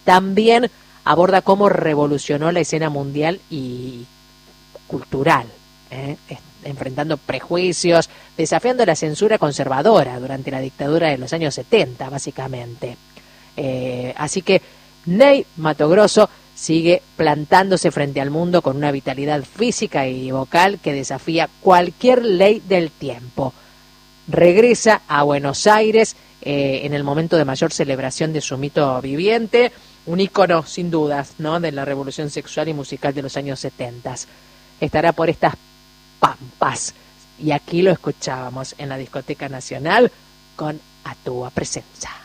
también aborda cómo revolucionó la escena mundial y cultural, enfrentando prejuicios, desafiando la censura conservadora durante la dictadura de los años 70, básicamente. Así que Ney Matogrosso sigue plantándose frente al mundo con una vitalidad física y vocal que desafía cualquier ley del tiempo. Regresa a Buenos Aires en el momento de mayor celebración de su mito viviente, un ícono sin dudas, ¿no?, de la revolución sexual y musical de los años 70. Estará por estas pampas y aquí lo escuchábamos en la Discoteca Nacional con A Tua Presenza.